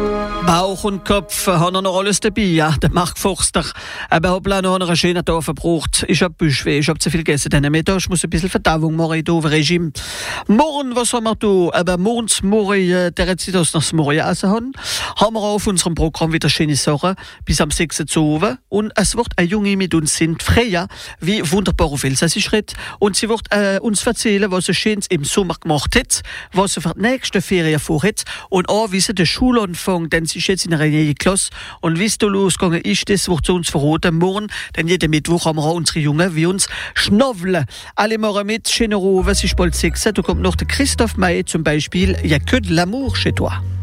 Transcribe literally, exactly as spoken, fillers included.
Bauch und Kopf haben noch alles dabei, ja. Der Mark Forster. Aber ich habe noch einen schönen Tag verbraucht. Ich habe Büschweh, ich habe zu viel gegessen. Dann Mittag, ich muss ein bisschen Verdauung machen, hier auf Regime. Morgen, was haben wir da? Aber morgens, morgen, der Zeit, dass wir das morgen essen haben, haben wir auf unserem Programm wieder schöne Sachen bis am sechs Uhr oben. Und es wird eine Junge mit uns sind, Freya, wie wunderbar auf Elsassisch redet. Und sie wird äh, uns erzählen, was sie Schönes im Sommer gemacht hat, was sie für die nächste Ferien vorhat und auch, wie sie den Schulanfang, denn sie ist jetzt in einer neuen Klasse und wie es da losgegangen ist, das wird zu uns verraten. Morgen, denn jeden Mittwoch haben wir auch unsere Jungen, wie uns schnaufeln. Alle morgen mit, schöne Ruhe, es ist bald sechs. Da kommt noch der Christoph May zum Beispiel, «Il y a que de l'amour chez toi».